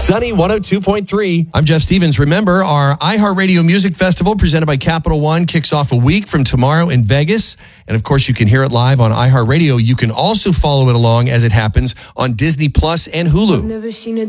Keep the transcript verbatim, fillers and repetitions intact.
Sunny one oh two point three. I'm Jeff Stevens. Remember, our iHeartRadio Music Festival presented by Capital One kicks off a week from tomorrow in Vegas. And of course, you can hear it live on iHeartRadio. You can also follow it along as it happens on Disney Plus and Hulu. I've never seen a